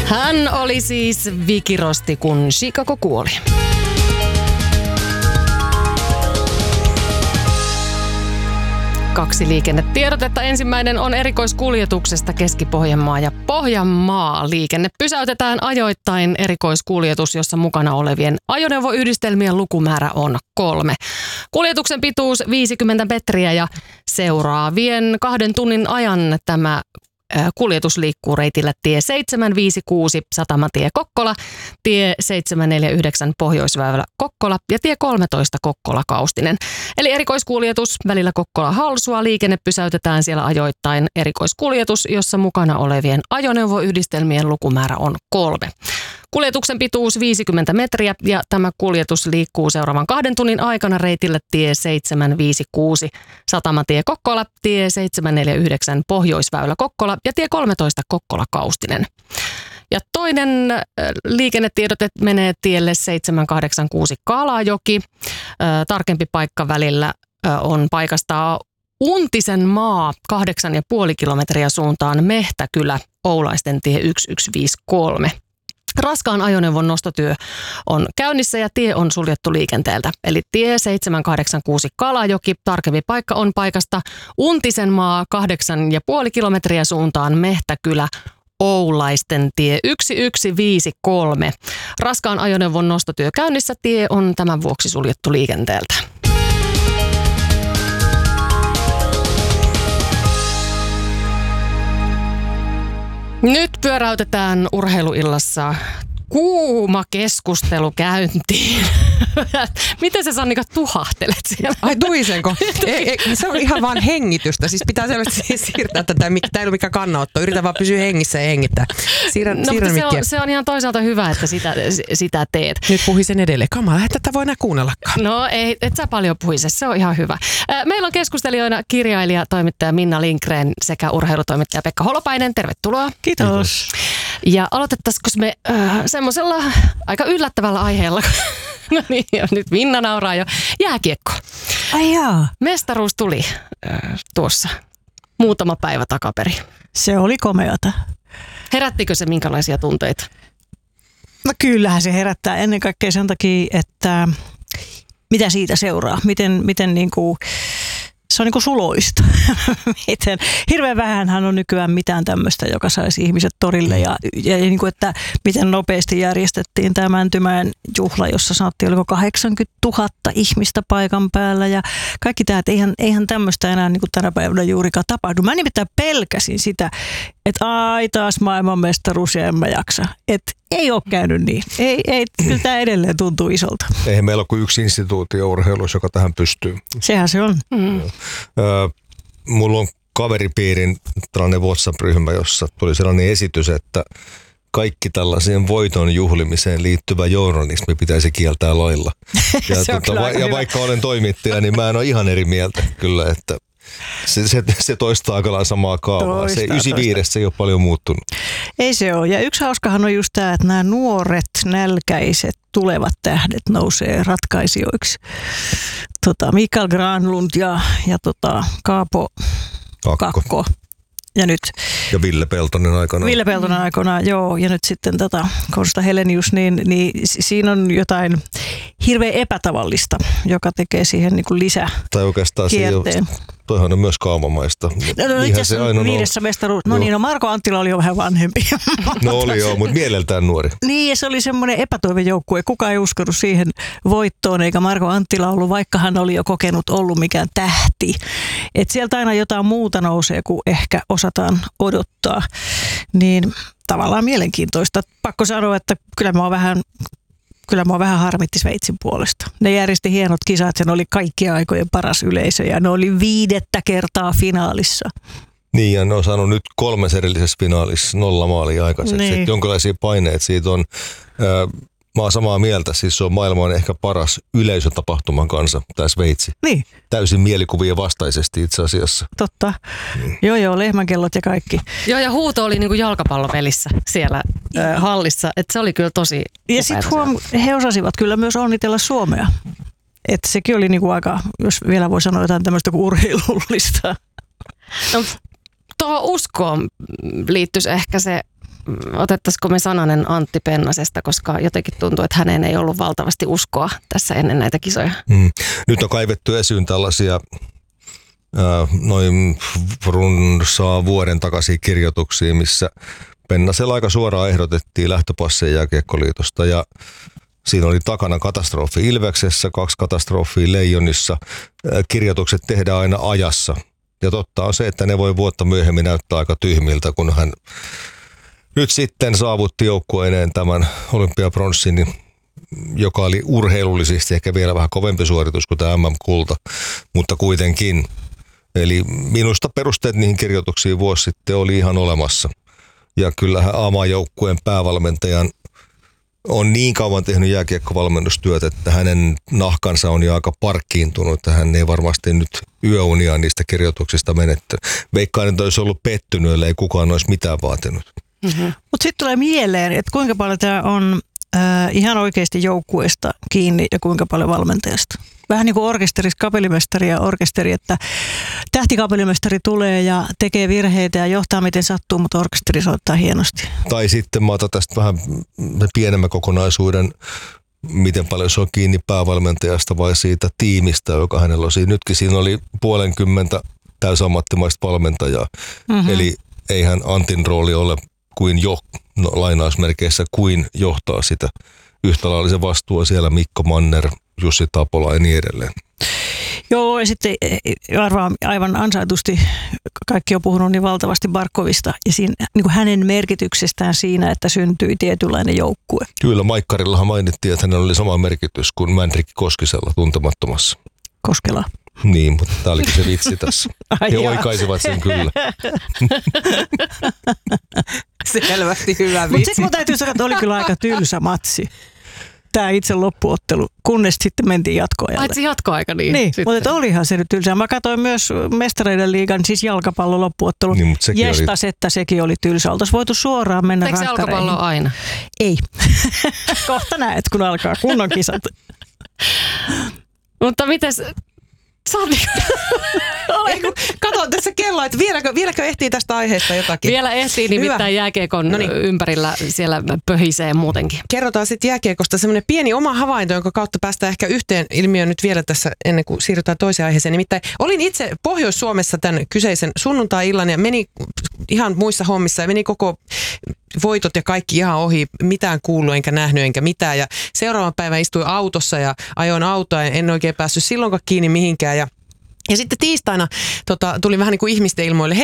Hän oli siis Vicky Rosti, kun Chicago kuoli. Kaksi liikennetiedotetta. Ensimmäinen on erikoiskuljetuksesta Keski-Pohjanmaa ja Pohjanmaa. Liikenne pysäytetään ajoittain. Erikoiskuljetus, jossa mukana olevien ajoneuvoyhdistelmien lukumäärä on 3. Kuljetuksen pituus 50 metriä ja seuraavien 2 tunnin ajan tämä kuljetus liikkuu reitillä tie 756 Satamatie Kokkola, tie 749 Pohjoisväylä Kokkola ja tie 13 Kokkola Kaustinen. Eli erikoiskuljetus välillä Kokkola Halsua. Liikenne pysäytetään siellä ajoittain. Erikoiskuljetus, jossa mukana olevien ajoneuvoyhdistelmien lukumäärä on 3. Kuljetuksen pituus 50 metriä ja tämä kuljetus liikkuu seuraavan 2 tunnin aikana reitillä tie 756 Satamatie Kokkola, tie 749 Pohjoisväylä Kokkola ja tie 13 Kokkola Kaustinen. Ja toinen liikennetiedote menee tielle 786 Kalajoki. Tarkempi paikka välillä on paikasta Untisen maa 8,5 kilometriä suuntaan Mehtäkylä, Oulaisten tie 1153. Raskaan ajoneuvon nostotyö on käynnissä ja tie on suljettu liikenteeltä. Eli tie 786 Kalajoki, tarkempi paikka on paikasta Untisenmaa 8,5 kilometriä suuntaan Mehtäkylä, Oulaisten tie 1153. Raskaan ajoneuvon nostotyö käynnissä, tie on tämän vuoksi suljettu liikenteeltä. Nyt pyöräytetään urheiluillassa kuuma keskustelu käyntiin. Miten sä, Sannika, tuhahtelet siellä? Ai tuisenko? Ei, se on ihan vaan hengitystä. Siis pitää selvästi siirtää tätä. Tämä ei ole mikään kannanotto. Yritä vaan pysyä hengissä ja hengittää. Siirrän se on ihan toisaalta hyvä, että sitä teet. Nyt puhisen edelleen. Kamala, että tätä voi enää kuunnellakaan. No ei, et sä paljon puhise. Se on ihan hyvä. Meillä on keskustelijoina kirjailija, toimittaja Minna Lindgren sekä urheilutoimittaja Pekka Holopainen. Tervetuloa. Kiitos. Ja aloitettaisiko me semmoisella aika yllättävällä aiheella. No niin, nyt Minna nauraa jo. Jääkiekko. Ai jaa. Mestaruus tuli tuossa muutama päivä takaperi. Se oli komeata. Herättikö se minkälaisia tunteita? No kyllähän se herättää ennen kaikkea sen takia, että mitä siitä seuraa. Miten niinku, se on niinku suloista. Hirveän vähänhän on nykyään mitään tämmöistä, joka saisi ihmiset torille ja niinku, että miten nopeasti järjestettiin tämä Mäntymäen juhla, jossa sanottiin, oliko 80 000 ihmistä paikan päällä ja kaikki tämä, että eihän tämmöistä enää niinku tänä päivänä juurikaan tapahdu. Mä nimittäin pelkäsin sitä, että taas maailmanmestaruus ja en mä jaksa. Että ei ole käynyt niin. Ei, kyllä tämä edelleen tuntuu isolta. Eihän meillä ole kuin yksi instituutio urheilussa, joka tähän pystyy. Sehän se on. Mulla on kaveripiirin tällainen WhatsApp-ryhmä, jossa tuli sellainen esitys, että kaikki tällaiseen voiton juhlimiseen liittyvä journalismi pitäisi kieltää lailla. Ja vaikka olen toimittaja, niin mä en ole ihan eri mieltä kyllä, että se toistaa aika lailla samaa kaavaa. Se 95 se ei ole paljon muuttunut. Ei se ole. Ja yksi hauskahan on just tämä, että nämä nuoret, nälkäiset, tulevat tähdet nousee ratkaisijoiksi. Mikael Granlund ja Kaapo Kakko. Ja nyt. Ja Ville Peltonen aikanaan. Joo. Ja nyt sitten Konsta Helenius, niin siinä on jotain hirveän epätavallista, joka tekee siihen niin kuin tai oikeastaan kierteen. Toihan on myös kaavamaista. No itse asiassa 5. mestaruus. No Marko Anttila oli jo vähän vanhempi. No oli joo, mutta mieleltään nuori. Niin, ja se oli semmoinen epätoivejoukkue. Kukaan ei uskonut siihen voittoon, eikä Marko Anttila ollut, vaikka hän oli jo kokenut ollut mikään tähti. Et sieltä aina jotain muuta nousee, kuin ehkä osataan odottaa. Niin tavallaan mielenkiintoista. Pakko sanoa, että kyllä mua vähän harmitti Sveitsin puolesta. Ne järjesti hienot kisat, ne oli kaikkien aikojen paras yleisö ja ne oli 5. kertaa finaalissa. Niin, ja ne on saanut nyt 3 erillisessä finaalissa 0 maalia aikaiseksi. Niin. Jonkinlaisia paineet siitä on. Mä oon samaa mieltä, siis se on maailman ehkä paras yleisötapahtuman kanssa, tämä Sveitsi. Niin. Täysin mielikuvien vastaisesti itse asiassa. Totta. Joo, lehmänkellot ja kaikki. Joo, ja huuto oli niinku jalkapallopelissä siellä hallissa, että se oli kyllä tosi ja sitten he osasivat kyllä myös onnitella Suomea. Että sekin oli niinku aika, jos vielä voi sanoa jotain tämmöistä kuin urheilullista. No, tuohon uskoon liittyisi ehkä se otettaisiko me sananen Antti Pennasesta, koska jotenkin tuntuu, että häneen ei ollut valtavasti uskoa tässä ennen näitä kisoja. Nyt on kaivettu esiin tällaisia noin runsaa vuoden takaisin kirjoituksia, missä Pennasella aika suoraan ehdotettiin lähtöpassien jääkiekkoliitosta ja siinä oli takana katastrofi Ilveksessä, 2 katastrofia Leijonissa. Kirjoitukset tehdään aina ajassa. Ja totta on se, että ne voi vuotta myöhemmin näyttää aika tyhmiltä, kun hän nyt sitten saavutti joukkueineen tämän olympiapronssin, joka oli urheilullisesti ehkä vielä vähän kovempi suoritus kuin tämä MM-kulta, mutta kuitenkin. Eli minusta perusteet niihin kirjoituksiin vuosi sitten oli ihan olemassa. Ja kyllähän AMA-joukkueen päävalmentajan on niin kauan tehnyt jääkiekkovalmennustyötä, että hänen nahkansa on jo aika parkkiintunut, että hän ei varmasti nyt yöunia niistä kirjoituksista menetty. Veikkaan, että olisi ollut pettynyt, ellei kukaan olisi mitään vaatinut. Mutta sitten tulee mieleen, että kuinka paljon tämä on ihan oikeasti joukkueesta kiinni ja kuinka paljon valmentajasta. Vähän niin kuin orkesterissa kapellimestari ja orkesteri, että tähtikapellimestari tulee ja tekee virheitä ja johtaa miten sattuu, mutta orkesteri soittaa hienosti. Tai sitten mä otan tästä vähän pienemmän kokonaisuuden, miten paljon se on kiinni päävalmentajasta vai siitä tiimistä, joka hänellä on siinä. Nytkin siinä oli 50 täysammattimaista valmentajaa. Eli eihän Antin rooli ole kuin lainausmerkeissä kuin johtaa sitä. Yhtä lailla se vastuu siellä Mikko Manner, Jussi Tapola ja niin edelleen. Joo, ja sitten aivan ansaitusti kaikki on puhunut niin valtavasti Barkovista ja siinä, niin kuin hänen merkityksestään siinä, että syntyi tietynlainen joukkue. Kyllä, Maikkarillahan mainittiin, että hänellä oli sama merkitys kuin Mänrikki Koskisella Tuntemattomassa. Koskela. Niin, mutta tämä olikin se vitsi tässä. He oikaisivat sen kyllä. Selvästi hyvä vitsi. Mutta sitten mun täytyy sanoa, että oli kyllä aika tylsä matsi. Tämä itse loppuottelu, kunnes sitten mentiin jatkoajalle. Aitsi jatkoaika niin. Mutta olihan se nyt tylsää. Mä katsoin myös Mestareiden liigan, siis jalkapallon loppuottelu. Niin, Jestas, että sekin oli tylsä. Oltaisiin voitu suoraan mennä rankkareihin. Eikö jalkapallo aina? Ei. Kohta näet, kun alkaa kunnon kisat. Mutta mites... Kato tässä kelloa, että vieläkö ehtii tästä aiheesta jotakin? Vielä ehtii, nimittäin jääkiekon ympärillä siellä pöhisee muutenkin. Kerrotaan sitten jääkiekosta semmoinen pieni oma havainto, jonka kautta päästään ehkä yhteen ilmiöön nyt vielä tässä ennen kuin siirrytään toiseen aiheeseen. Nimittäin olin itse Pohjois-Suomessa tämän kyseisen sunnuntai-illan ja meni ihan muissa hommissa ja meni koko voitot ja kaikki ihan ohi, mitään kuullut enkä nähnyt enkä mitään. Ja seuraavan päivän istuin autossa ja ajoin autoa ja en oikein päässyt silloinkaan kiinni mihinkään. Ja sitten tiistaina tuli vähän niin kuin ihmisten ilmoille,